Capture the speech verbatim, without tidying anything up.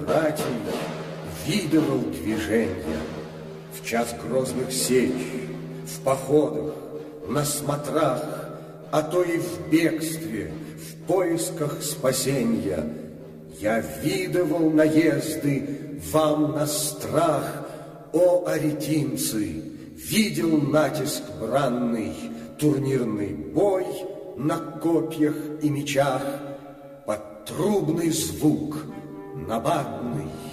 братьев видывал движения в час грозных сеч, в походах, на смотрах, а то и в бегстве, в поисках спасения. Я видывал наезды вам на страх, о аретинцы, видел натиск бранный, турнирный бой на копьях и мечах, под трубный звук набатный.